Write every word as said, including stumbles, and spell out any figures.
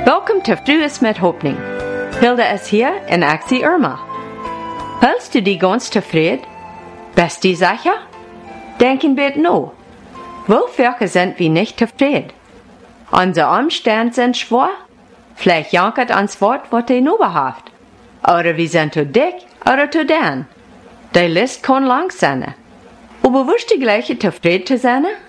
Welkom til Frues met Hoopning. Hilda is hier en Axie Irma. Hältst du die ganz tevreden? Best die Sache? Denken wir no. Wofür sind wir nicht zufrieden? Unsere Umstände sind schwer. Vielleicht jankert ans Wort, was die überhaupt. Oder wir sind zu dick oder zu dünn. Die List kann lang sein. Aber wirst du gleich zufrieden zu sein?